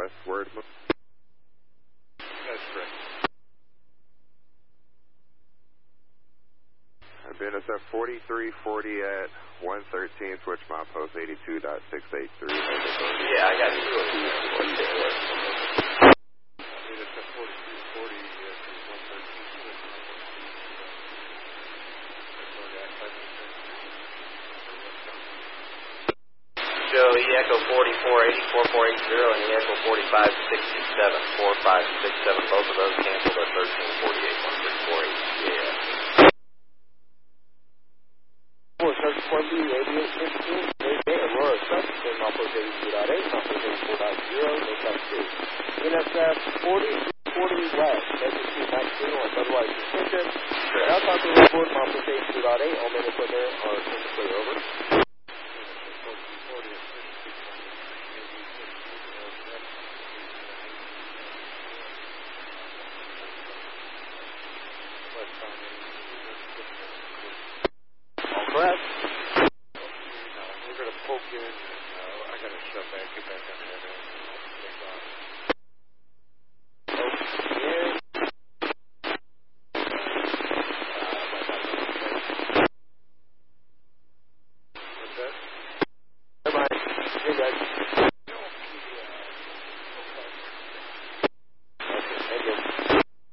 westward. That's correct. I've been at 4340 at 113, switch my post 82.683. Yeah, I got 2 of them. I've been at 4340 at 113. Joe, Echo 4480, 4480, and Echo 4567, 4567. Both of those canceled at 1348, 134 ATAS. 474B8815, Aurora Substation, Malpost 82.8, Malpost 84.0, no taxi. NSF 4340 West, SSC 19 otherwise suspended. Alpha report, Malpost 82.8, all men equipment are in the clear, over. Correct. We're going to poke in. I got to shut back, get back on the other end.